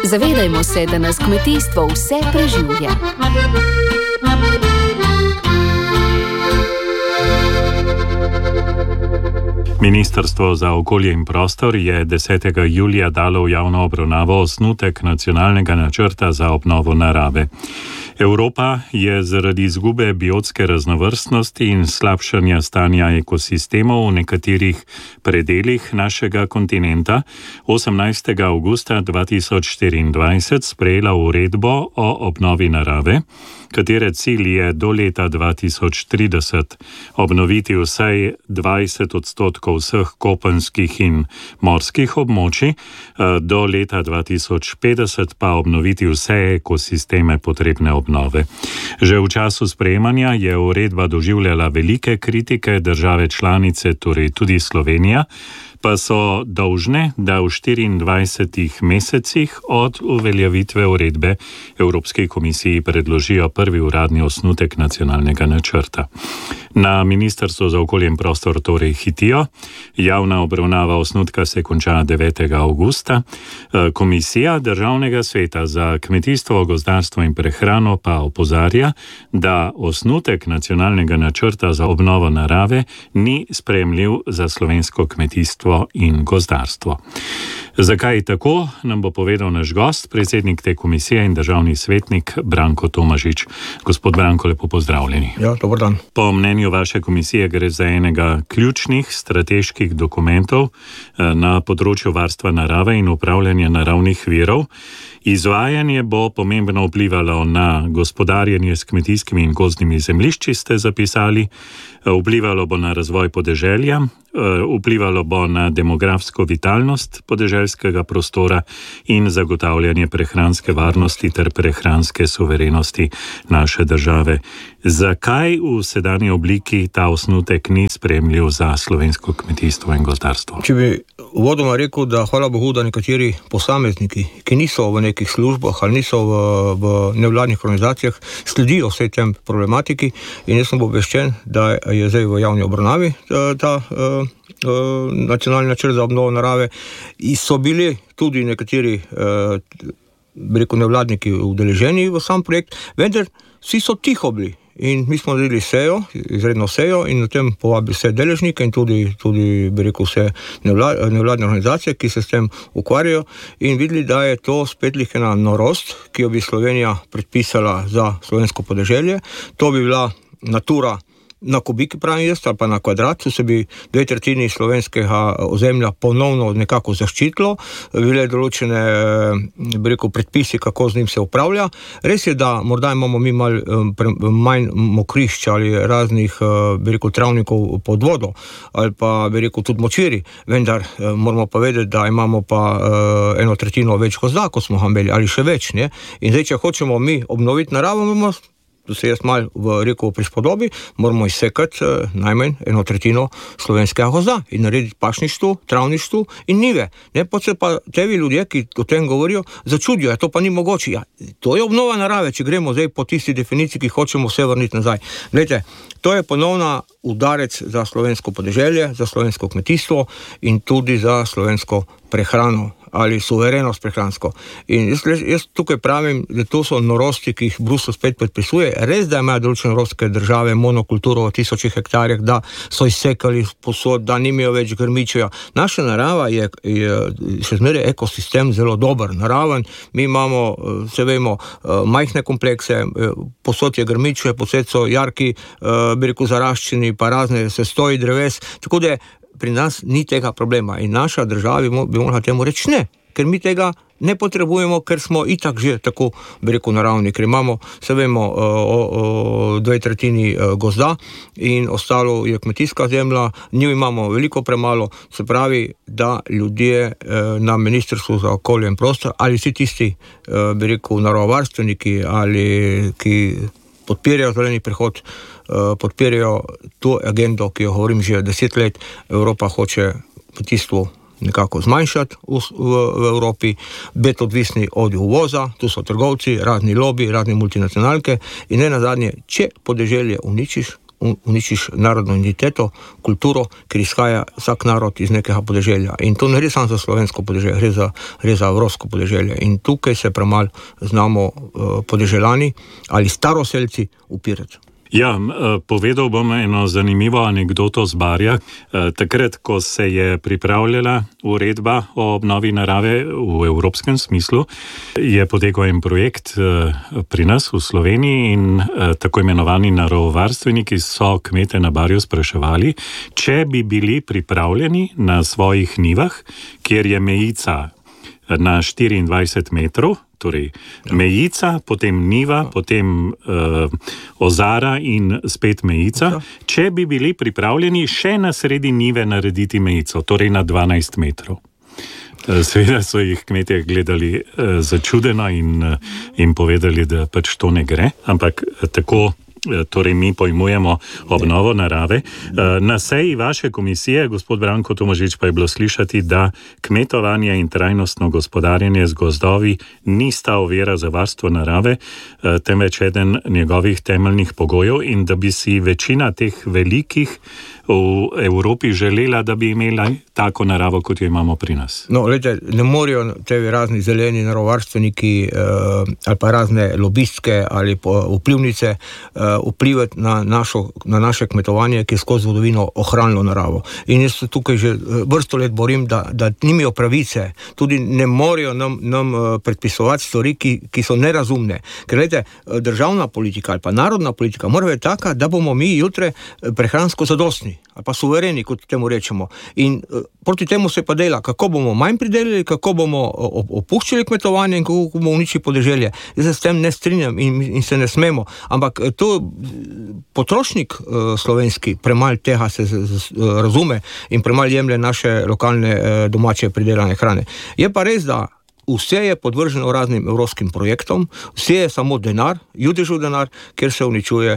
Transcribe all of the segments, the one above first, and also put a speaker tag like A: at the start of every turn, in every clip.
A: Zavedajmo se, da nas kmetijstvo vse preživlja.
B: Ministrstvo za okolje in prostor je 10. julija dalo v javno obravnavo osnutek nacionalnega načrta za obnovo narave. Evropa je zaradi izgube biotske raznovrstnosti in slabšanja stanja ekosistemov v nekaterih predelih našega kontinenta 18. avgusta 2024 sprejela uredbo o obnovi narave, katere cilj je do leta 2030 obnoviti vsaj 20% vseh kopenskih in morskih območij, do leta 2050 pa obnoviti vse ekosisteme potrebne obnove. Že v času sprejemanja je uredba doživljala velike kritike, države članice, torej tudi Slovenija, pa so dolžne, da v 24 mesecih od uveljavitve uredbe Evropski komisiji predložijo prvi uradni osnutek nacionalnega načrta. Na Ministrstvu za okolje in prostor torej hitijo. Javna obravnava osnutka se konča 9. avgusta. Komisija Državnega sveta za kmetijstvo, gozdarstvo in prehrano pa opozarja, da osnutek nacionalnega načrta za obnovo narave ni sprejemljiv za slovensko kmetijstvo in gozdarstvo. Zakaj je tako, nam bo povedal naš gost, predsednik te komisije in državni svetnik Branko Tomažič. Gospod Branko, lepo pozdravljeni.
C: Ja, dober dan.
B: Po mnenju vaše komisije gre za enega ključnih strateških dokumentov na področju varstva narave in upravljanja naravnih virov. Izvajanje bo pomembno vplivalo na gospodarjenje s kmetijskimi in gozdnimi zemljišči, ste zapisali, vplivalo bo na razvoj podeželja, vplivalo bo na demografsko vitalnost podeželskega prostora in zagotavljanje prehranske varnosti ter prehranske suverenosti naše države. Zakaj v sedanji obliki ta osnutek ni sprejemljiv za slovensko kmetijstvo in gozdarstvo?
C: Če bi uvodoma rekel, da hvala Bogu, da nekateri posamezniki, ki niso v nekih službah ali niso v nevladnih organizacijah, sledijo vsej tem problematiki, in jaz sem obveščen, da je zdaj v javni obravnavi ta nacionalni načrt za obnovo narave. In so bili tudi nekateri nevladniki udeleženi v sam projekt, vendar vsi so tiho bili. In mi smo naredili sejo, izredno sejo, in na tem povabili vse deležnike in tudi vse nevladne organizacije, ki se s tem ukvarjajo, in videli, da je to spet ena norost, ki jo bi Slovenija predpisala za slovensko podeželje. To bi bila natura na kubik, pravim jaz, ali pa na kvadrat, se bi 2/3 slovenskega ozemlja ponovno nekako zaščitilo, bile določene, predpisi, kako z njim se upravlja. Res je, da morda imamo mi manj mokrišča ali raznih, travnikov pod vodo, ali pa, tudi močvirji, vendar moramo pa vedeti, da imamo pa 1/3 več gozda, kot smo ga imeli, ali še več, ne? In zdaj, če hočemo mi obnoviti naravo, moramo, da se jaz malo v prispodobi, moramo izsekati najmanj 1/3 slovenskega gozda in narediti pašništvo, travništvo in njive. Ne, pa se pa tevi ljudje, ki o tem govorijo, začudijo, to pa ni mogoče. Ja, to je obnova narave, če gremo zdaj po tisti definiciji, ki hočemo vse vrniti nazaj. Glejte, to je ponovna udarec za slovensko podeželje, za slovensko kmetijstvo in tudi za slovensko prehrano ali suverenost prehransko. In jaz tukaj pravim, da to so norosti, ki jih Bruselj spet predpisuje. Res, da imajo določene evropske države monokulturo v 1000 hektarjih, da so izsekali posod, da nimajo več grmičev. Naša narava je še zmeraj ekosistem zelo dober, naraven. Mi imamo, se vemo, majhne komplekse, posod je grmičev, posod so jarki, zaraščeni, pa razne sestoji dreves, tako da pri nas ni tega problema in naša država bi morala temu reči ne, ker mi tega ne potrebujemo, ker smo itak že tako, naravni, ker imamo, se vemo, o 2/3 gozda in ostalo je kmetijska zemlja, njo imamo veliko premalo, se pravi, da ljudje na Ministrstvu za okolje in prostor ali vsi tisti, naravovarstveniki ali ki podpirajo zeleni prehod, podpirajo to agendo, ki jo govorim že 10 let. Evropa hoče kmetijstvo nekako zmanjšati v Evropi, biti odvisni od uvoza, tu so trgovci, razni lobi, razni multinacionalke in ne nazadnje, če podeželje uničiš, uničiš narodno identiteto, kulturo, ker izhaja vsak narod iz nekega podeželja. In to ne gre samo za slovensko podeželje, gre za evropsko podeželje. In tukaj se premalj znamo podeželjani ali staroselci upirati.
B: Ja, povedal bom eno zanimivo anekdoto z Barja. Takrat, ko se je pripravljala uredba o obnovi narave v evropskem smislu, je potekal en projekt pri nas v Sloveniji in tako imenovani naravovarstveniki so kmete na Barju spraševali, če bi bili pripravljeni na svojih njivah, kjer je mejica na 24 metrov, torej mejica, potem njiva, potem ozara in spet mejica, če bi bili pripravljeni še na sredi njive narediti mejico, torej na 12 metrov. Seveda so jih kmetje gledali začudeno in povedali, da pač to ne gre, ampak tako torej mi pojmujemo obnovo narave. Na seji vaše komisije, gospod Branko Tomažič, pa je bilo slišati, da kmetovanje in trajnostno gospodarjenje z gozdovi nista ovira za varstvo narave, temveč eden njegovih temeljnih pogojev in da bi si večina teh velikih v Evropi želela, da bi imela tako naravo, kot jo imamo pri nas.
C: No, gledajte, ne morajo te razni zeleni naravovarstveniki ali pa razne lobistke ali vplivnice vplivati na naše kmetovanje, ki je skozi zgodovino ohranilo naravo. In jaz se tukaj že vrsto let borim, da nimajo pravice, tudi ne morajo nam predpisovati stvari, ki so nerazumne. Ker gledajte, državna politika ali pa narodna politika mora biti taka, da bomo mi jutre prehransko zadostni ali pa suvereni, kot temu rečemo. In proti temu se pa dela, kako bomo manj pridelili, kako bomo opuščili kmetovanje in kako bomo uničili podeželje. Jaz se s tem ne strinjam in se ne smemo. Ampak to potrošnik slovenski premalj tega se razume in premalj jemlje naše lokalne domače pridelane hrane. Je pa res, da vse je podvrženo raznim evropskim projektom, vse je samo denar, judežev denar, ker se uničuje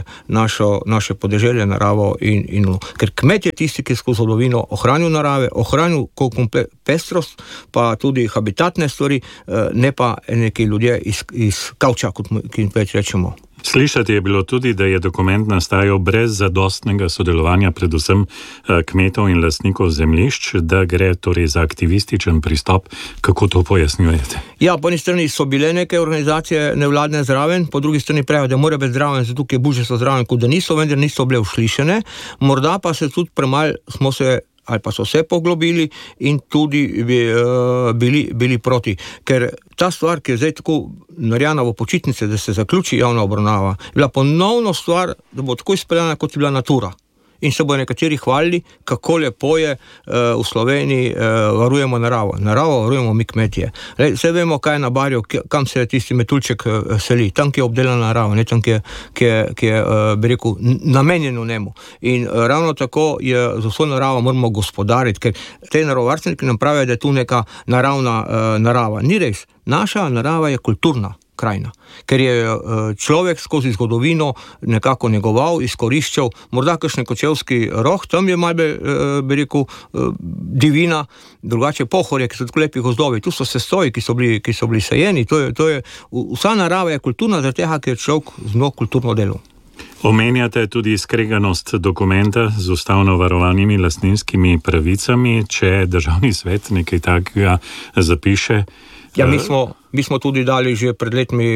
C: naše podeželje, naravo in ker kmet je tisti, ki skozi zgodovino ohranil narave, ohranil pestrost, pa tudi habitatne stvari, ne pa neki ljudje iz kavča, kot jim več rečemo.
B: Slišati je bilo tudi, da je dokument nastajal brez zadostnega sodelovanja predvsem kmetov in lastnikov zemljišč, da gre torej za aktivističen pristop. Kako to pojasnjujete?
C: Ja, po eni strani so bile neke organizacije nevladne zraven, po drugi strani pravijo, da mora biti zraven, zato ker buže so zraven, kot da niso, vendar niso bile uslišene. Morda pa se tudi premalj smo se ali pa so se poglobili in tudi bili proti. Ker ta stvar, ki je zdaj tako narejena v počitnice, da se zaključi javna obravnava, je bila ponovno stvar, da bo tako izpeljana, kot je bila natura. In se bodo nekateri hvalili, kako lepo je v Sloveniji varujemo naravo. Naravo varujemo mi kmetje. Vse vemo, kaj je na Barju, kam se tisti metuljček seli. Tam, ki je obdelana narava, ne tam, ki je bi rekel, namenjeno njemu. In ravno tako je z vso naravo moramo gospodariti, ker te naravovarstveniki nam pravijo, da je tu neka naravna narava. Ni res. Naša narava je kulturna krajina, ker je človek skozi zgodovino nekako negoval, izkoriščal, morda kakšen kočevski roh, tam je malo, bi rekel, divina, drugače pohorje, ki so tako lepi gozdovi, tu so sestoji, ki so bili sajeni, to je, vsa narava je kulturna, zaradi tega, ker je človek z njo kulturno delo.
B: Omenjate tudi skreganost dokumenta z ustavno varovanimi lastninskimi pravicami, če državni svet nekaj takega zapiše.
C: Ja, mi smo tudi dali že pred letmi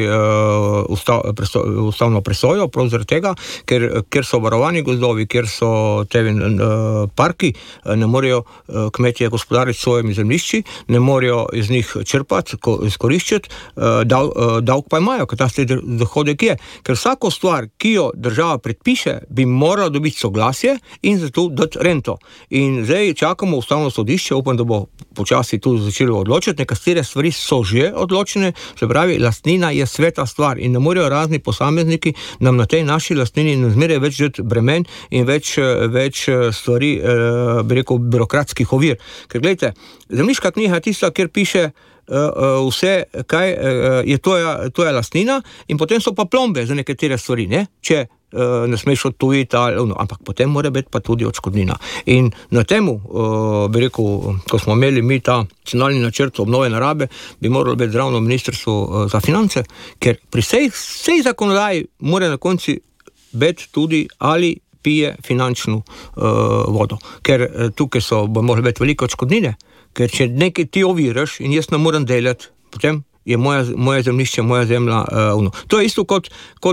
C: ustavno presojo, prav zaradi tega, ker so varovani gozdovi, ker so te parki, ne morejo kmetje gospodariti s svojimi zemljišči, ne morejo iz njih črpati, izkoriščati, davk pa imajo, katastri dohodek je. Ker vsako stvar, ki jo država predpiše, bi morala dobiti soglasje in zato dati rento. In zdaj čakamo ustavno sodišče, upam, da bo počasi tu začelo odločiti, nekatere stvari so že odločene, se pravi, lastnina je sveta stvar in ne morejo razni posamezniki nam na tej naši lastnini zmeraj več dati bremen in več stvari, bi rekel, birokratskih ovir. Ker gledajte, zemljiška knjiga je tista, kjer piše vse, kaj je tvoja lastnina in potem so pa plombe za nekatere stvari, ne? Če ne smeš odtujiti, ampak potem mora biti pa tudi odškodnina. In na temu, bi rekel, ko smo imeli mi ta nacionalni načrt obnove narave, bi moralo biti ravno Ministrstvo za finance, ker pri vsej zakonodaji mora na konci biti tudi ali pije finančno vodo. Ker tukaj bo moralo biti veliko odškodnine, ker če nekaj ti oviraš in jaz ne morem delati, potem je moje zemljišče, moja zemlja. To je isto kot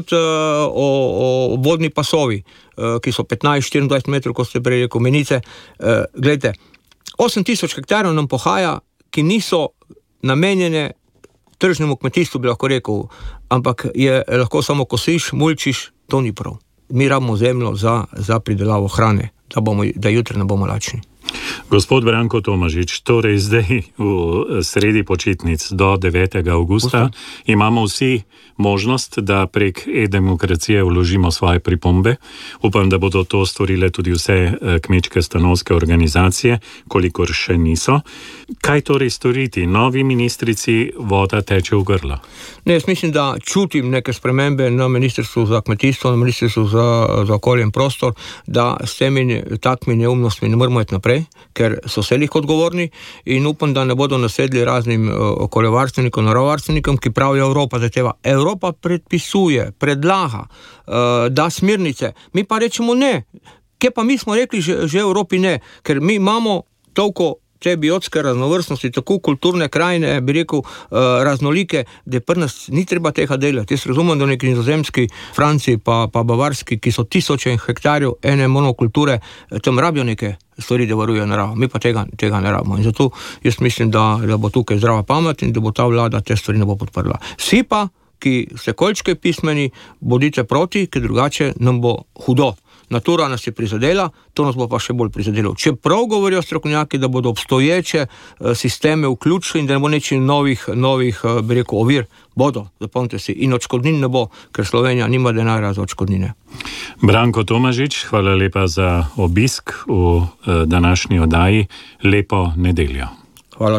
C: o vodni pasovi, ki so 15-24 metrov, kot ste prej rekel, menice. Glejte, 8000 hektarov nam pohaja, ki niso namenjene tržnemu kmetijstvu, bi lahko rekel, ampak je lahko samo kosiš, mulčiš, to ni prav. Mi rabimo zemljo za pridelavo hrane, da jutri ne bomo lačni.
B: Gospod Branko Tomažič, torej zdaj v sredi počitnic do 9. avgusta imamo vsi možnost, da prek e-demokracije vložimo svoje pripombe. Upam, da bodo to storile tudi vse kmečke stanovske organizacije, kolikor še niso. Kaj torej storiti? Novi ministrici voda teče v grlo.
C: Ne, jaz mislim, da čutim neke spremembe na Ministrstvu za kmetijstvo, na Ministrstvu za okolje in prostor, da s temi takimi neumnostmi ne moramo iti naprej, ker so vselih odgovorni, in upam, da ne bodo nasedli raznim okoljevarstvenikom, naravovarstvenikom, ki pravijo, Evropa zahteva. Evropa predpisuje, predlaga, da smernice. Mi pa rečemo ne. Kje pa mi smo rekli že Evropi ne? Ker mi imamo toliko te biotske raznovrstnosti, tako kulturne krajine, bi rekel, raznolike, da pri nas ni treba tega delati. Jaz razumem, da neki nizozemski, Franciji pa bavarski, ki so tisoče hektarjev ene monokulture, tam rabijo neke stvari, da varujejo naravo. Mi pa tega ne rabimo. In zato jaz mislim, da bo tukaj zdrava pamet in da bo ta vlada te stvari ne bo podprla. Vsi pa, ki ste koljčke pismeni, bodite proti, ker drugače nam bo hudo. Natura nas je prizadela, to nas bo pa še bolj prizadelo. Čeprav govorijo strokovnjaki, da bodo obstoječe sisteme vključili in da ne bo nečih novih, bi rekel, ovir, bodo, zapomnite si, in odškodnin ne bo, ker Slovenija nima denarja za odškodnine.
B: Branko Tomažič, hvala lepa za obisk v današnji oddaji. Lepo nedeljo.